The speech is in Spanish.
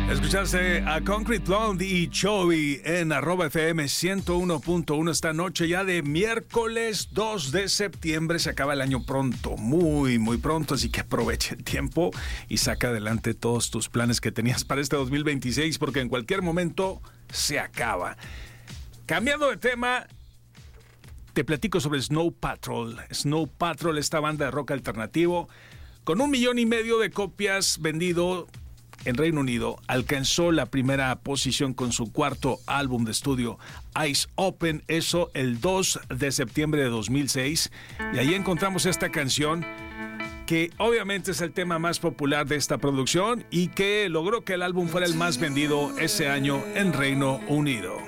Escuchaste a Concrete Blonde y Chovy en @FM 101.1 esta noche ya de miércoles 2 de septiembre. Se acaba el año pronto, muy pronto, así que aprovecha el tiempo y saca adelante todos tus planes que tenías para este 2026 porque en cualquier momento se acaba. Cambiando de tema, te platico sobre Snow Patrol. Snow Patrol, esta banda de rock alternativo, con 1,5 millones de copias vendido en Reino Unido, alcanzó la primera posición con su cuarto álbum de estudio, Eyes Open, eso el 2 de septiembre de 2006. Y ahí encontramos esta canción, que obviamente es el tema más popular de esta producción y que logró que el álbum fuera el más vendido ese año en Reino Unido.